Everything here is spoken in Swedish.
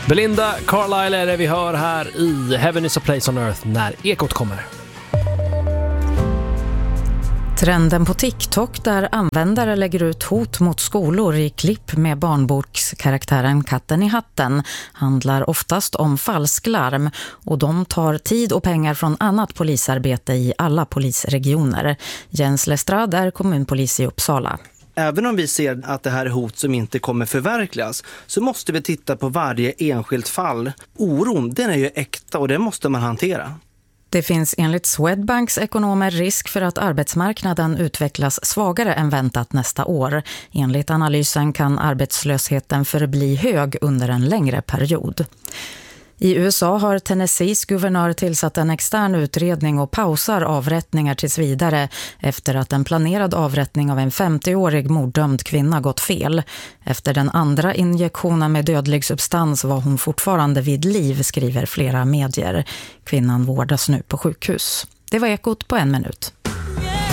Belinda Carlisle är det vi hör här i Heaven is a place on earth när Ekot kommer. Trenden på TikTok där användare lägger ut hot mot skolor i klipp med barnbokskaraktären Katten i hatten handlar oftast om falsklarm och de tar tid och pengar från annat polisarbete i alla polisregioner. Jens Lestrad är kommunpolis i Uppsala. Även om vi ser att det här är hot som inte kommer förverkligas så måste vi titta på varje enskilt fall. Oron, den är ju äkta och det måste man hantera. Det finns enligt Swedbanks ekonomer risk för att arbetsmarknaden utvecklas svagare än väntat nästa år. Enligt analysen kan arbetslösheten förbli hög under en längre period. I USA har Tennessees guvernör tillsatt en extern utredning och pausar avrättningar tills vidare efter att en planerad avrättning av en 50-årig morddömd kvinna gått fel. Efter den andra injektionen med dödlig substans var hon fortfarande vid liv, skriver flera medier. Kvinnan vårdas nu på sjukhus. Det var Ekot på 1 minut.